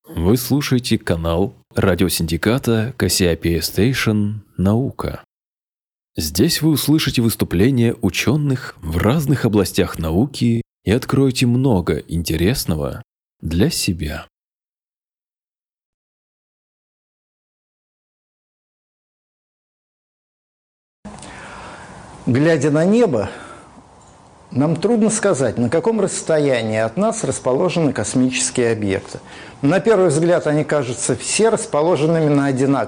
Вы слушаете канал радиосиндиката Cassiopeia Station «Наука». Здесь вы услышите выступления ученых в разных областях науки и откроете много интересного для себя. Глядя на небо, нам трудно сказать, на каком расстоянии от нас расположены космические объекты. На первый взгляд они кажутся все расположенными на одинаковом